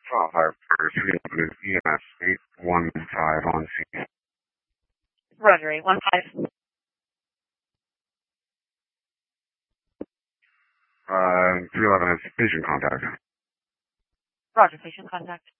Fire for 311 is EMS 815 on scene. Roger, 815. 311 is patient contact. Roger, patient contact.